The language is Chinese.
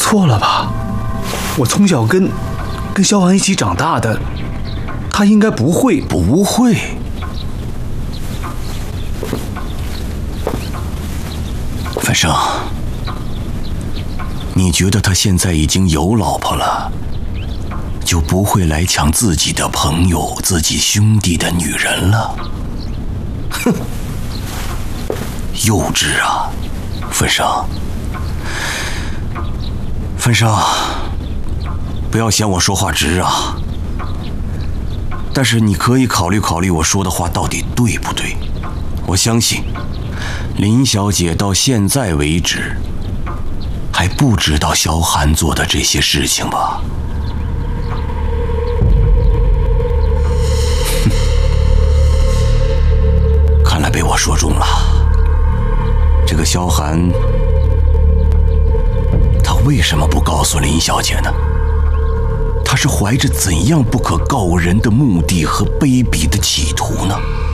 错了吧？我从小跟萧寒一起长大的，他应该不会。 不会？范生，你觉得他现在已经有老婆了，就不会来抢自己的朋友、自己兄弟的女人了？哼，幼稚啊，范生。范生，不要嫌我说话直啊，但是你可以考虑考虑我说的话到底对不对。我相信林小姐到现在为止还不知道萧寒做的这些事情吧？看来被我说中了。这个萧寒，他为什么不告诉林小姐呢？他是怀着怎样不可告人的目的和卑鄙的企图呢？